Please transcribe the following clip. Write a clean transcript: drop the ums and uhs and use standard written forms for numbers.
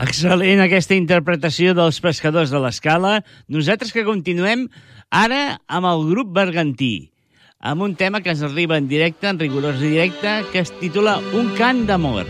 Excel·lent aquesta interpretació dels Pescadors de l'Escala. Nosaltres que continuem ara amb el grup Bergantí, amb un tema que ens arriba en directe, en rigorós directe, que es titula Un cant d'amor.